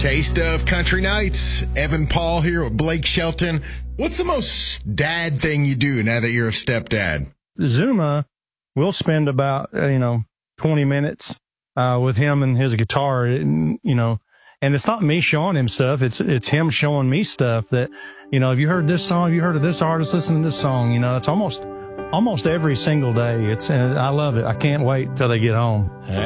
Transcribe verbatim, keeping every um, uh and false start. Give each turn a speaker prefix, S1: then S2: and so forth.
S1: Taste of Country Nights. Evan Paul here with Blake Shelton. What's the most dad thing you do now that you're a stepdad?
S2: Zuma, we'll spend about, uh, you know, twenty minutes uh, with him and his guitar, and, you know, and it's not me showing him stuff. It's it's him showing me stuff that, you know, have you heard this song? Have you heard of this artist? Listen to this song. You know, it's almost almost every single day. It's, and I love it. I can't wait till they get home.